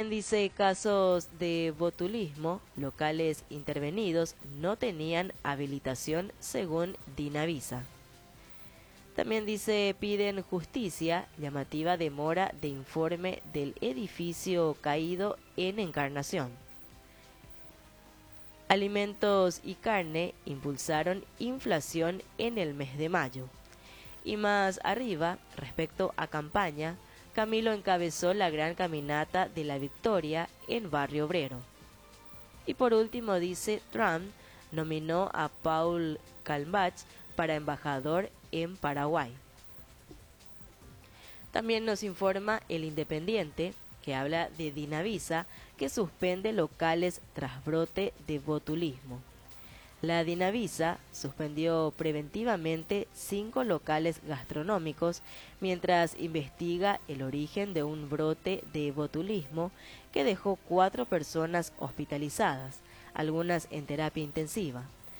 También dice casos de botulismo, locales intervenidos no tenían habilitación según Dinavisa. También dice piden justicia, llamativa demora de informe del edificio caído en Encarnación. Alimentos y carne impulsaron inflación en el mes de mayo. Y más arriba, respecto a campaña, Camilo encabezó la gran caminata de la victoria en Barrio Obrero. Y por último dice Trump nominó a Paul Kalmbach para embajador en Paraguay. También nos informa El Independiente, que habla de Dinavisa, que suspende locales tras brote de botulismo. La Dinavisa suspendió preventivamente 5 locales gastronómicos mientras investiga el origen de un brote de botulismo que dejó 4 personas hospitalizadas, algunas en terapia intensiva.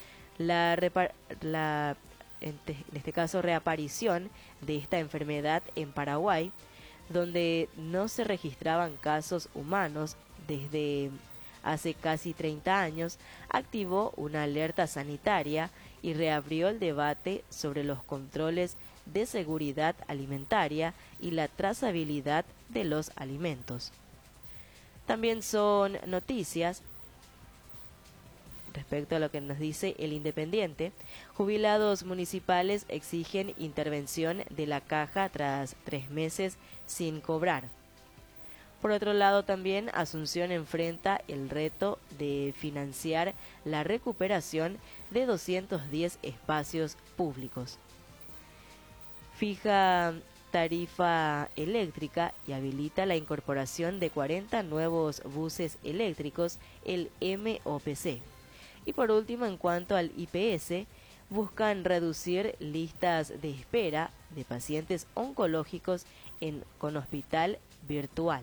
En este caso, reaparición de esta enfermedad en Paraguay, donde no se registraban casos humanos desde hace casi 30 años, activó una alerta sanitaria y reabrió el debate sobre los controles de seguridad alimentaria y la trazabilidad de los alimentos. También son noticias respecto a lo que nos dice El Independiente. Jubilados municipales exigen intervención de la caja tras 3 meses sin cobrar. Por otro lado, también Asunción enfrenta el reto de financiar la recuperación de 210 espacios públicos. Fija tarifa eléctrica y habilita la incorporación de 40 nuevos buses eléctricos, el MOPC. Y por último, en cuanto al IPS, buscan reducir listas de espera de pacientes oncológicos con hospital virtual.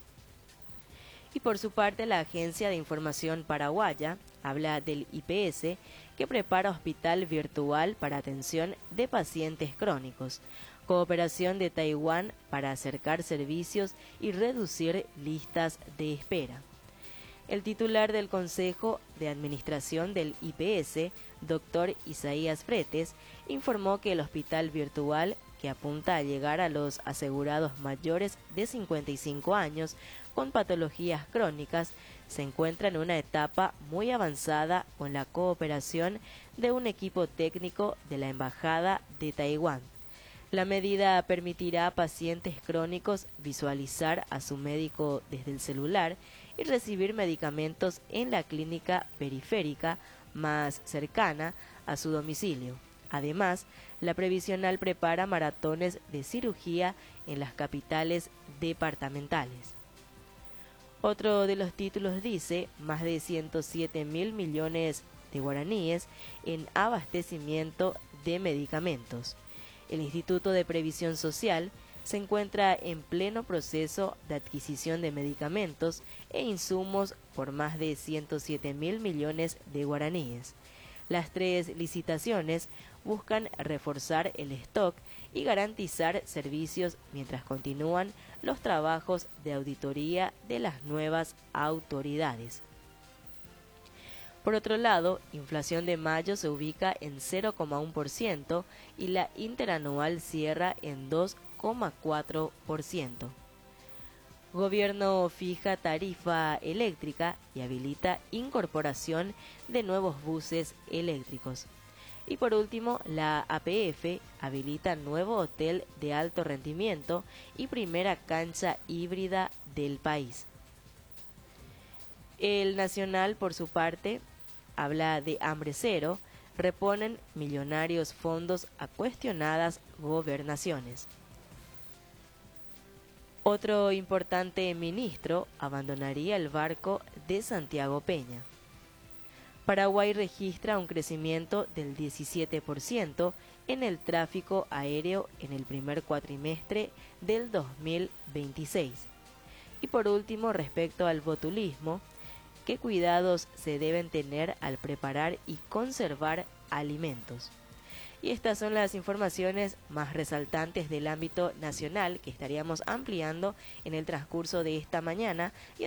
Y por su parte, la Agencia de Información Paraguaya habla del IPS, que prepara hospital virtual para atención de pacientes crónicos, cooperación de Taiwán para acercar servicios y reducir listas de espera. El titular del Consejo de Administración del IPS, Dr. Isaías Fretes, informó que el hospital virtual, que apunta a llegar a los asegurados mayores de 55 años con patologías crónicas, se encuentra en una etapa muy avanzada con la cooperación de un equipo técnico de la Embajada de Taiwán. La medida permitirá a pacientes crónicos visualizar a su médico desde el celular y recibir medicamentos en la clínica periférica más cercana a su domicilio. Además, la previsional prepara maratones de cirugía en las capitales departamentales. Otro de los títulos dice más de 107.000 millones de guaraníes en abastecimiento de medicamentos. El Instituto de Previsión Social se encuentra en pleno proceso de adquisición de medicamentos e insumos por más de 107.000 millones de guaraníes. Las 3 licitaciones buscan reforzar el stock y garantizar servicios mientras continúan los trabajos de auditoría de las nuevas autoridades. Por otro lado, inflación de mayo se ubica en 0,1% y la interanual cierra en 2,4%. Gobierno fija tarifa eléctrica y habilita incorporación de nuevos buses eléctricos. Y por último, la APF habilita nuevo hotel de alto rendimiento y primera cancha híbrida del país. El Nacional, por su parte, habla de hambre cero, reponen millonarios fondos a cuestionadas gobernaciones. Otro importante ministro abandonaría el barco de Santiago Peña. Paraguay registra un crecimiento del 17% en el tráfico aéreo en el primer cuatrimestre del 2026. Y por último, respecto al botulismo, ¿qué cuidados se deben tener al preparar y conservar alimentos? Y estas son las informaciones más resaltantes del ámbito nacional que estaríamos ampliando en el transcurso de esta mañana.